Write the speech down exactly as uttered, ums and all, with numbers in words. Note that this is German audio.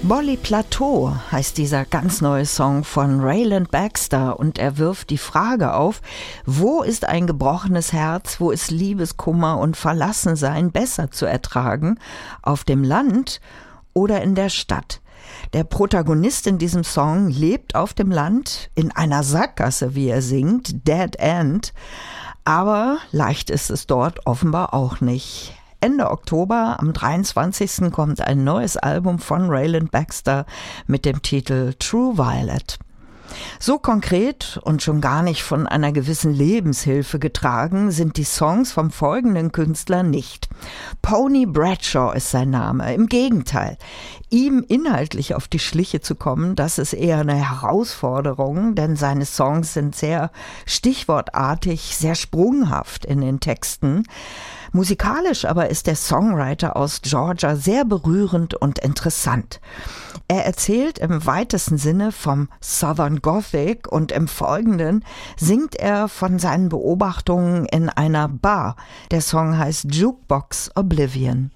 Bolly Plateau heißt dieser ganz neue Song von Rayland Baxter und er wirft die Frage auf, wo ist ein gebrochenes Herz, wo ist Liebeskummer und Verlassensein besser zu ertragen, auf dem Land oder in der Stadt? Der Protagonist in diesem Song lebt auf dem Land, in einer Sackgasse, wie er singt, Dead End, aber leicht ist es dort offenbar auch nicht. Ende Oktober, am dreiundzwanzigsten kommt ein neues Album von Rayland Baxter mit dem Titel True Violet. So konkret und schon gar nicht von einer gewissen Lebenshilfe getragen sind die Songs vom folgenden Künstler nicht. Pony Bradshaw ist sein Name. Im Gegenteil, ihm inhaltlich auf die Schliche zu kommen, das ist eher eine Herausforderung, denn seine Songs sind sehr stichwortartig, sehr sprunghaft in den Texten. Musikalisch aber ist der Songwriter aus Georgia sehr berührend und interessant. Er erzählt im weitesten Sinne vom Southern Gothic und im Folgenden singt er von seinen Beobachtungen in einer Bar. Der Song heißt Jukebox Oblivion.